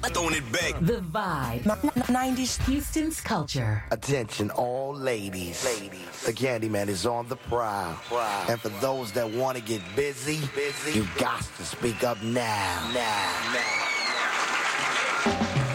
Throwing it back. The Vibe. 90s Houston's culture. Attention all ladies. The Candyman is on the prowl. And for those that want to get busy, you got to speak up now.